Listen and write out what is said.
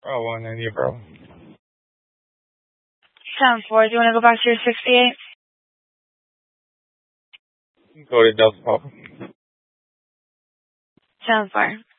Oh, 190, bro. 10-4, do you want to go back to your 68? Go to Delta Papa. 10-4.